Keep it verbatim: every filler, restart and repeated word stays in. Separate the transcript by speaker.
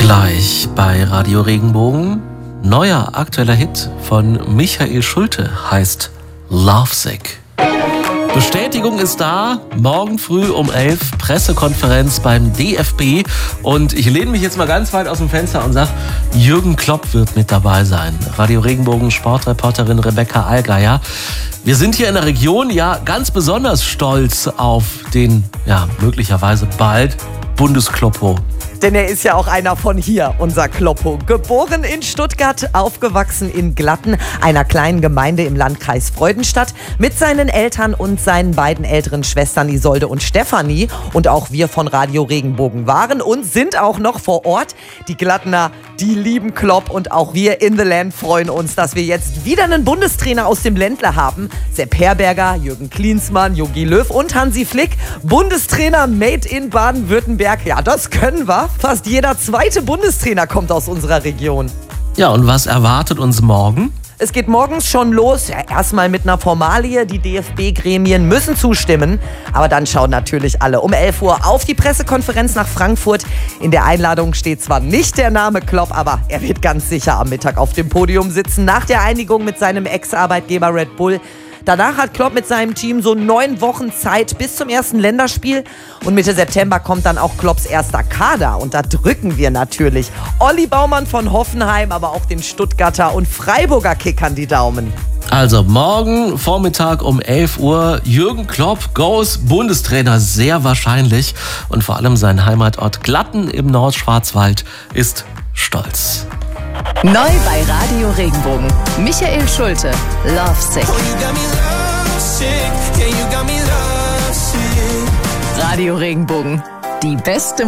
Speaker 1: Gleich bei Radio Regenbogen. Neuer aktueller Hit von Michael Schulte heißt Lovesick. Bestätigung ist da, morgen früh um elf Pressekonferenz beim D F B und ich lehne mich jetzt mal ganz weit aus dem Fenster und sage, Jürgen Klopp wird mit dabei sein. Radio Regenbogen Sportreporterin Rebecca Allgeier. Wir sind hier in der Region ja ganz besonders stolz auf den, ja möglicherweise bald Bundeskloppo.
Speaker 2: Denn er ist ja auch einer von hier, unser Kloppo. Geboren in Stuttgart, aufgewachsen in Glatten, einer kleinen Gemeinde im Landkreis Freudenstadt, mit seinen Eltern und seinen beiden älteren Schwestern Isolde und Stefanie. Und auch wir von Radio Regenbogen waren und sind auch noch vor Ort. Die Glattener, die lieben Klopp und auch wir in The Land freuen uns, dass wir jetzt wieder einen Bundestrainer aus dem Ländler haben. Sepp Herberger, Jürgen Klinsmann, Jogi Löw und Hansi Flick. Bundestrainer made in Baden-Württemberg. Ja, das können wir. Fast jeder zweite Bundestrainer kommt aus unserer Region.
Speaker 1: Ja, und was erwartet uns morgen?
Speaker 2: Es geht morgens schon los. Ja, erstmal mit einer Formalie. Die D F B-Gremien müssen zustimmen. Aber dann schauen natürlich alle um elf Uhr auf die Pressekonferenz nach Frankfurt. In der Einladung steht zwar nicht der Name Klopp, aber er wird ganz sicher am Mittag auf dem Podium sitzen. Nach der Einigung mit seinem Ex-Arbeitgeber Red Bull. Danach hat Klopp mit seinem Team so neun Wochen Zeit bis zum ersten Länderspiel. Und Mitte September kommt dann auch Klopps erster Kader. Und da drücken wir natürlich Olli Baumann von Hoffenheim, aber auch den Stuttgarter und Freiburger Kickern die Daumen.
Speaker 1: Also morgen Vormittag um elf Uhr. Jürgen Klopp goes Bundestrainer, sehr wahrscheinlich. Und vor allem sein Heimatort Glatten im Nordschwarzwald ist stolz.
Speaker 3: Neu bei Radio Regenbogen. Michael Schulte, Lovesick. Radio Regenbogen, die beste